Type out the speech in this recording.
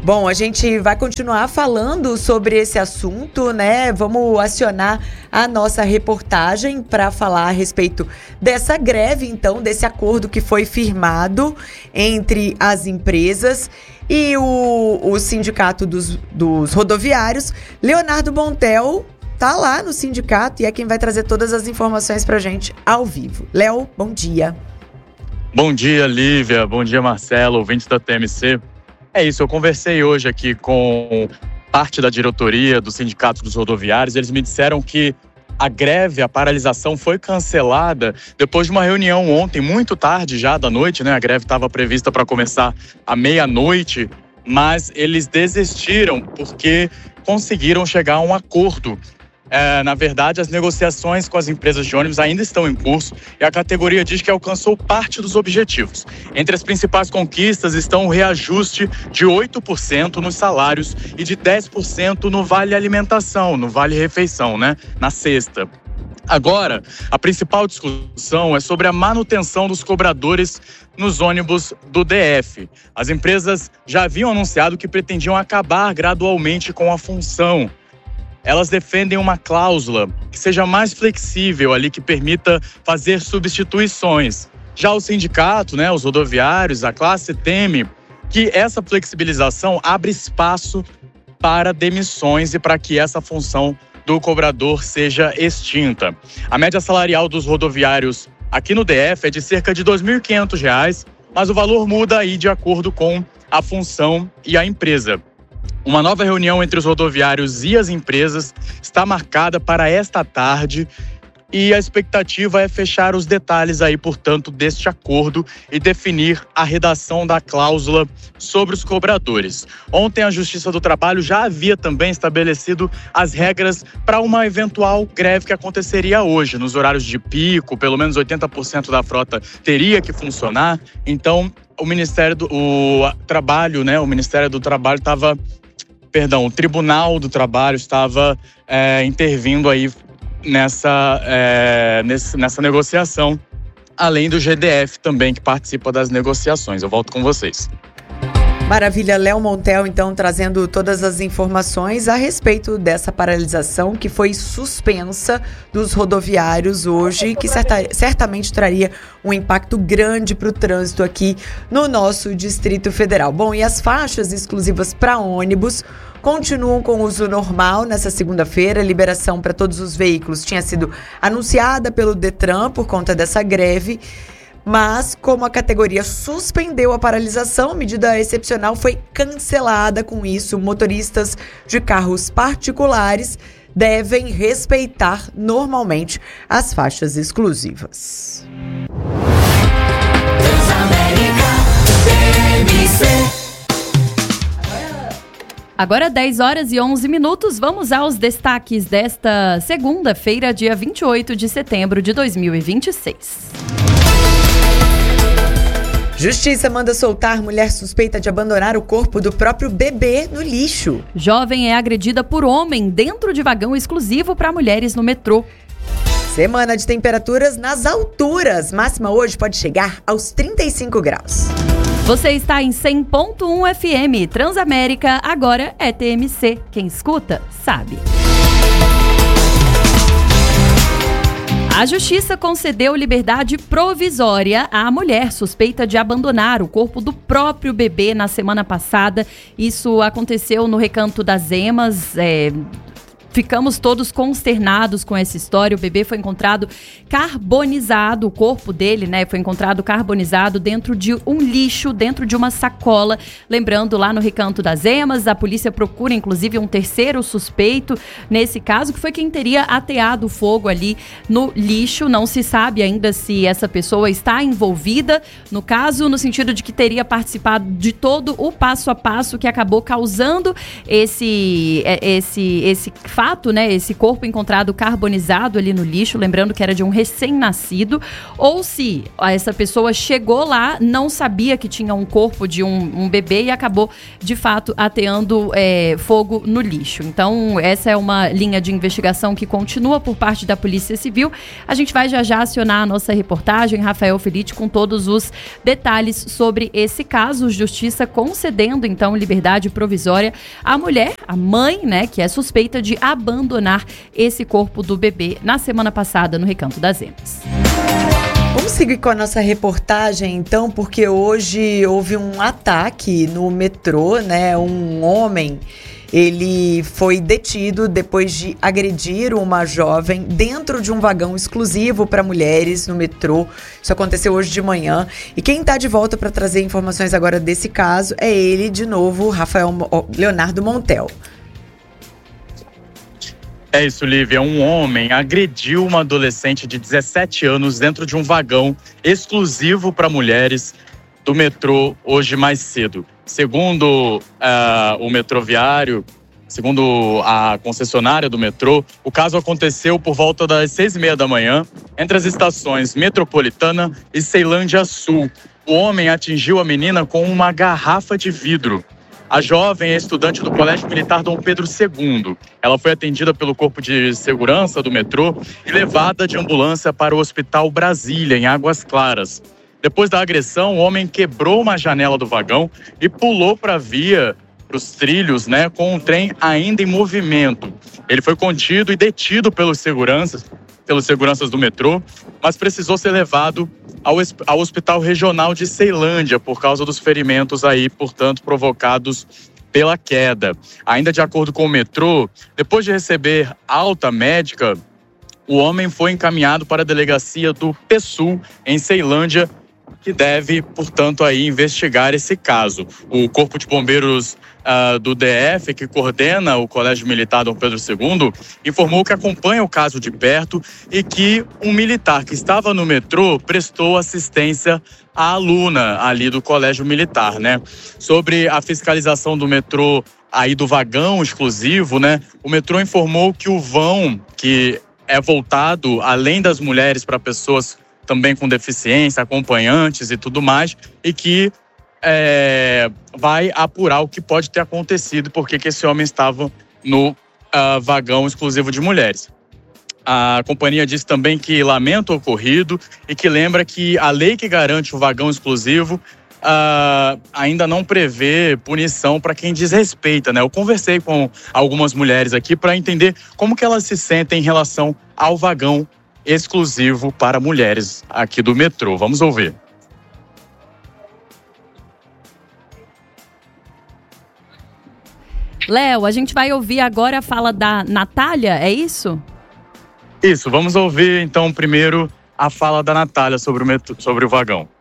Bom, a gente vai continuar falando sobre esse assunto, né? Vamos acionar a nossa reportagem para falar a respeito dessa greve, então, desse acordo que foi firmado entre as empresas e o sindicato dos rodoviários. Leonardo Montel tá lá no sindicato e é quem vai trazer todas as informações pra gente ao vivo. Léo, bom dia. Bom dia, Lívia. Bom dia, Marcelo, ouvintes da TMC. É isso, eu conversei hoje aqui com parte da diretoria do Sindicato dos Rodoviários. Eles me disseram que a greve, a paralisação foi cancelada depois de uma reunião ontem, muito tarde já da noite, né? A greve estava prevista para começar à meia-noite, mas eles desistiram porque conseguiram chegar a um acordo. Na verdade, as negociações com as empresas de ônibus ainda estão em curso e a categoria diz que alcançou parte dos objetivos. Entre as principais conquistas estão o reajuste de 8% nos salários e de 10% no vale alimentação, no vale refeição, né? Na sexta. Agora, a principal discussão é sobre a manutenção dos cobradores nos ônibus do DF. As empresas já haviam anunciado que pretendiam acabar gradualmente com a função. Elas defendem uma cláusula que seja mais flexível ali, que permita fazer substituições. Já o sindicato, né, os rodoviários, a classe teme que essa flexibilização abre espaço para demissões e para que essa função do cobrador seja extinta. A média salarial dos rodoviários aqui no DF é de cerca de R$ 2.500, mas o valor muda aí de acordo com a função e a empresa. Uma nova reunião entre os rodoviários e as empresas está marcada para esta tarde e a expectativa é fechar os detalhes aí, portanto, deste acordo e definir a redação da cláusula sobre os cobradores. Ontem a Justiça do Trabalho já havia também estabelecido as regras para uma eventual greve que aconteceria hoje, nos horários de pico, pelo menos 80% da frota teria que funcionar. Então, o Ministério do Trabalho, né, o Ministério do Trabalho o Tribunal do Trabalho estava intervindo aí nessa negociação, além do GDF também, que participa das negociações. Eu volto com vocês. Maravilha, Léo Montel, então, trazendo todas as informações a respeito dessa paralisação que foi suspensa dos rodoviários hoje, que certamente traria um impacto grande para o trânsito aqui no nosso Distrito Federal. Bom, e as faixas exclusivas para ônibus continuam com uso normal nessa segunda-feira. A liberação para todos os veículos tinha sido anunciada pelo Detran por conta dessa greve. Mas, como a categoria suspendeu a paralisação, a medida excepcional foi cancelada. Com isso, motoristas de carros particulares devem respeitar normalmente as faixas exclusivas. Agora 10h11, vamos aos destaques desta segunda-feira, dia 28 de setembro de 2026. Justiça manda soltar mulher suspeita de abandonar o corpo do próprio bebê no lixo. Jovem é agredida por homem dentro de vagão exclusivo para mulheres no metrô. Semana de temperaturas nas alturas. Máxima hoje pode chegar aos 35 graus. Você está em 100.1 FM. Transamérica, agora é TMC. Quem escuta, sabe. A Justiça concedeu liberdade provisória à mulher suspeita de abandonar o corpo do próprio bebê na semana passada. Isso aconteceu no Recanto das Emas. Ficamos todos consternados com essa história. O bebê foi encontrado carbonizado, o corpo dele, né, foi encontrado carbonizado dentro de um lixo, dentro de uma sacola. Lembrando, lá no Recanto das Emas, a polícia procura, inclusive, um terceiro suspeito nesse caso, que foi quem teria ateado fogo ali no lixo. Não se sabe ainda se essa pessoa está envolvida no caso, no sentido de que teria participado de todo o passo a passo que acabou causando esse fato fato, né, esse corpo encontrado carbonizado ali no lixo, lembrando que era de um recém-nascido, ou se essa pessoa chegou lá, não sabia que tinha um corpo de um bebê e acabou, de fato, ateando fogo no lixo. Então, essa é uma linha de investigação que continua por parte da Polícia Civil. A gente vai já acionar a nossa reportagem, Rafael Felite, com todos os detalhes sobre esse caso. Justiça concedendo, então, liberdade provisória à mulher, a mãe, né, que é suspeita de abandonar esse corpo do bebê na semana passada no Recanto das Emas. Vamos seguir com a nossa reportagem, então, porque hoje houve um ataque no metrô, né? Um homem, ele foi detido depois de agredir uma jovem dentro de um vagão exclusivo para mulheres no metrô. Isso aconteceu hoje de manhã. E quem está de volta para trazer informações agora desse caso é ele, de novo, Leonardo Montel. É isso, Lívia. Um homem agrediu uma adolescente de 17 anos dentro de um vagão exclusivo para mulheres do metrô hoje mais cedo. Segundo o metroviário, segundo a concessionária do metrô, o caso aconteceu por volta das 6h30 da manhã, entre as estações Metropolitana e Ceilândia Sul. O homem atingiu a menina com uma garrafa de vidro. A jovem é estudante do Colégio Militar Dom Pedro II. Ela foi atendida pelo Corpo de Segurança do metrô e levada de ambulância para o Hospital Brasília, em Águas Claras. Depois da agressão, o homem quebrou uma janela do vagão e pulou para a via, para os trilhos, né, com o trem ainda em movimento. Ele foi contido e detido pelos seguranças do metrô, mas precisou ser levado ao Hospital Regional de Ceilândia por causa dos ferimentos aí, portanto, provocados pela queda. Ainda de acordo com o metrô, depois de receber alta médica, o homem foi encaminhado para a delegacia do PSUL em Ceilândia, que deve, portanto, aí investigar esse caso. O Corpo de Bombeiros do DF, que coordena o Colégio Militar Dom Pedro II, informou que acompanha o caso de perto e que um militar que estava no metrô prestou assistência à aluna ali do Colégio Militar, né? Sobre a fiscalização do metrô aí do vagão exclusivo, né? O metrô informou que o vão, que é voltado, além das mulheres, para pessoas também com deficiência, acompanhantes e tudo mais, e que vai apurar o que pode ter acontecido, porque que esse homem estava no vagão exclusivo de mulheres. A companhia disse também que lamenta o ocorrido e que lembra que a lei que garante o vagão exclusivo ainda não prevê punição para quem desrespeita, né? Eu conversei com algumas mulheres aqui para entender como que elas se sentem em relação ao vagão exclusivo para mulheres aqui do metrô. Vamos ouvir. Léo, a gente vai ouvir agora a fala da Natália, é isso? Isso, vamos ouvir então primeiro a fala da Natália sobre o vagão.